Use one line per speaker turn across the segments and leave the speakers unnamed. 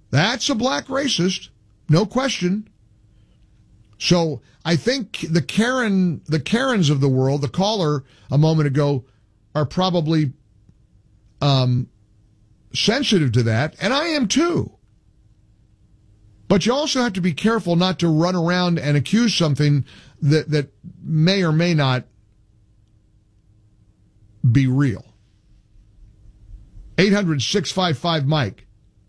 That's a black racist, no question. So I think the Karens of the world, the caller a moment ago, are probably sensitive to that, and I am too. But you also have to be careful not to run around and accuse something that may or may not be real. 800-655-Mike.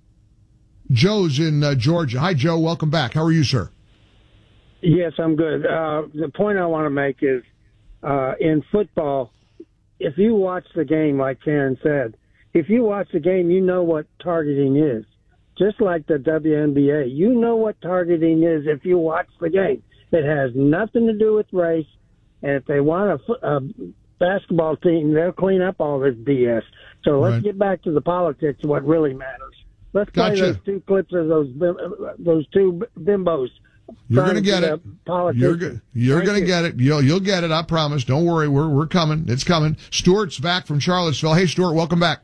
Joe's in Georgia. Hi, Joe. Welcome back. How are you, sir?
Yes, I'm good. The point I want to make is in football, if you watch the game, like Karen said, if you watch the game, you know what targeting is. Just like the WNBA, you know what targeting is if you watch the game. It has nothing to do with race, and if they want a basketball team, they'll clean up all this BS. So let's get back to the politics, what really matters. Let's play those two clips of those two bimbos.
You're going to get it. You're going to get it. You'll get it. I promise. Don't worry. We're coming. It's coming. Stuart's back from Charlottesville. Hey, Stuart, welcome back.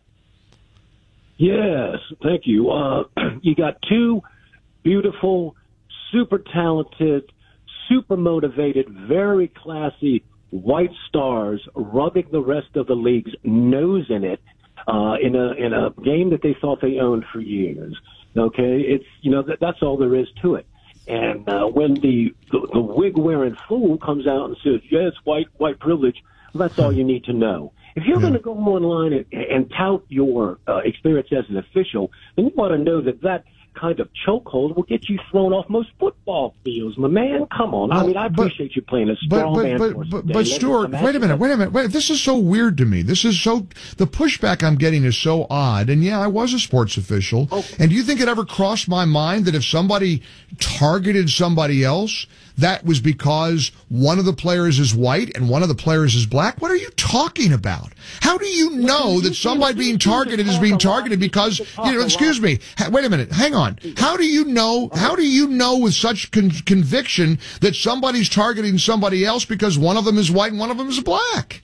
Yes, thank you. You got two beautiful, super talented, super motivated, very classy white stars rubbing the rest of the league's nose in it in a game that they thought they owned for years. Okay, it's that's all there is to it. And when the wig-wearing fool comes out and says, yes, white privilege, well, that's all you need to know. If you're going to go online and tout your experience as an official, then you want to know that kind of chokehold will get you thrown off most football fields. My man, come on. I appreciate you playing a strong man for us today.
But Stuart, wait a minute. This is so weird to me. The pushback I'm getting is so odd. And yeah, I was a sports official. Okay. And do you think it ever crossed my mind that if somebody targeted somebody else, that was because one of the players is white and one of the players is black? What are you talking about? How do you know that somebody being targeted is being targeted because, excuse me, wait a minute, hang on. How do you know with such conviction that somebody's targeting somebody else because one of them is white and one of them is black?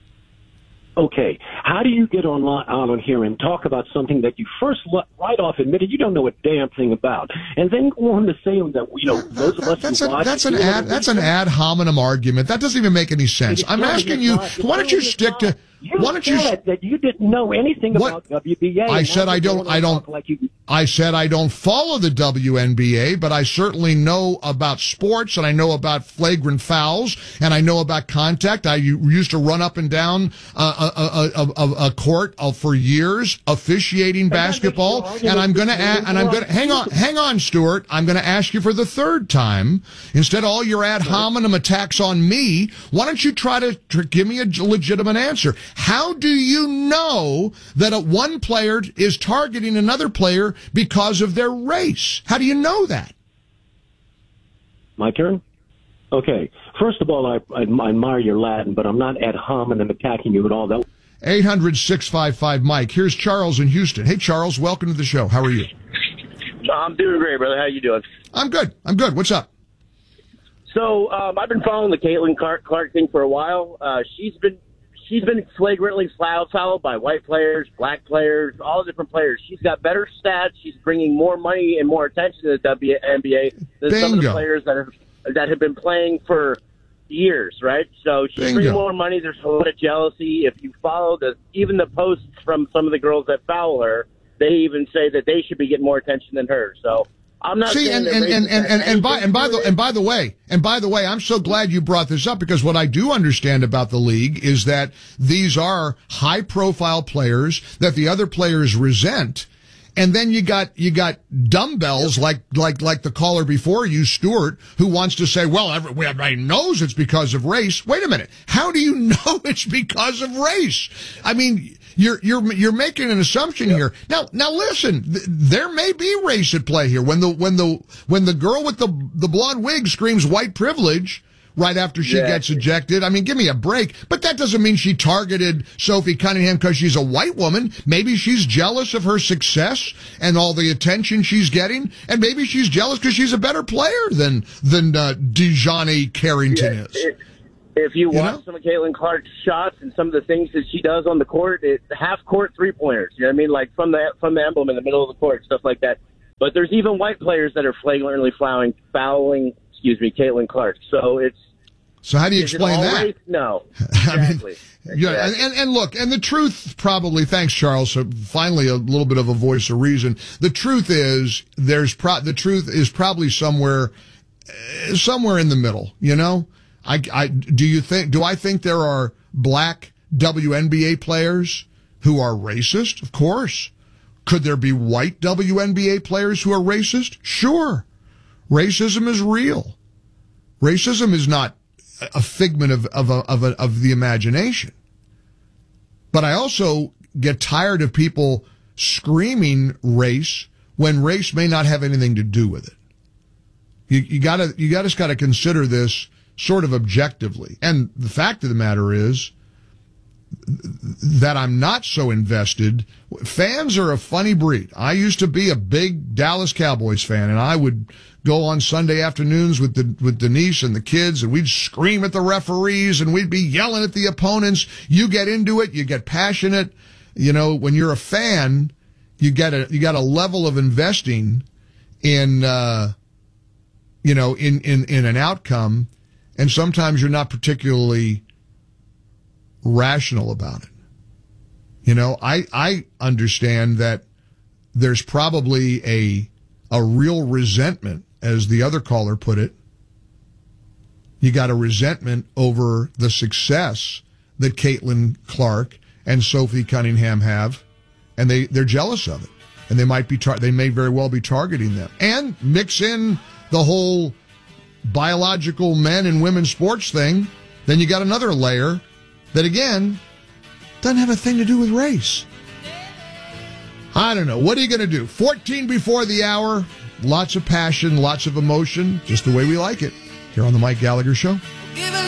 Okay, how do you get on here and talk about something that you first right off admitted you don't know a damn thing about, and then go on to say that those of us
that's an ad hominem argument. That doesn't even make any sense. I'm asking you, why don't you stick to? Why don't you
said that you didn't know anything about WBA?
I said I don't. I said I don't follow the WNBA, but I certainly know about sports, and I know about flagrant fouls, and I know about contact. I used to run up and down a court for years officiating basketball, and I'm going to hang on, Stuart. I'm going to ask you for the third time. Instead of all your ad hominem attacks on me, why don't you try to give me a legitimate answer? How do you know that one player is targeting another player because of their race? How do you know that?
My turn? Okay. First of all, I admire your Latin, but I'm not ad hominem attacking you at all.
800-655-Mike. Here's Charles in Houston. Hey, Charles, welcome to the show. How are you?
I'm doing great, brother. How you doing?
I'm good. What's up?
So I've been following the Caitlin Clark thing for a while. She's been flagrantly fouled by white players, black players, all different players. She's got better stats. She's bringing more money and more attention to the WNBA than some of the players that have been playing for years, right? So she's bringing more money. There's a lot of jealousy. If you follow even the posts from some of the girls that foul her, they even say that they should be getting more attention than her. So I'm not saying
by the way, I'm so glad you brought this up, because what I do understand about the league is that these are high profile players that the other players resent. And then you got dumbbells like the caller before you, Stuart, who wants to say, well, everybody knows it's because of race. Wait a minute. How do you know it's because of race? I mean, you're making an assumption here. Now listen, there may be race at play here. When the girl with the blonde wig screams white privilege right after she gets ejected, I mean, give me a break. But that doesn't mean she targeted Sophie Cunningham because she's a white woman. Maybe she's jealous of her success and all the attention she's getting, and maybe she's jealous because she's a better player than Dejani Carrington is.
If you watch some of Caitlin Clark's shots and some of the things that she does on the court, it's half-court three-pointers. You know what I mean? Like from the emblem in the middle of the court, stuff like that. But there's even white players that are flagrantly fouling Caitlin Clark.
So how do you explain that?
Race? No. Exactly.
Yeah, and look, and the truth probably, thanks Charles, so finally a little bit of a voice of reason. The truth is the truth is probably somewhere in the middle, you know? Do I think there are black WNBA players who are racist? Of course. Could there be white WNBA players who are racist? Sure. Racism is real. Racism is not a figment of the imagination. But I also get tired of people screaming race when race may not have anything to do with it. You just gotta consider this sort of objectively. And the fact of the matter is that I'm not so invested. Fans are a funny breed. I used to be a big Dallas Cowboys fan, and I would go on Sunday afternoons with Denise and the kids, and we'd scream at the referees, and we'd be yelling at the opponents. You get into it, you get passionate. You know, when you're a fan, you got a level of investing in in an outcome, and sometimes you're not particularly rational about it. You know, I understand that there's probably a real resentment, as the other caller put it. You got a resentment over the success that Caitlin Clark and Sophie Cunningham have, and they're jealous of it, and they may very well be targeting them. And mix in the whole biological men and women sports thing, then you got another layer that, again, doesn't have a thing to do with race. I don't know. What are you going to do? 14 before the hour. Lots of passion, lots of emotion, just the way we like it. Here on the Mike Gallagher Show.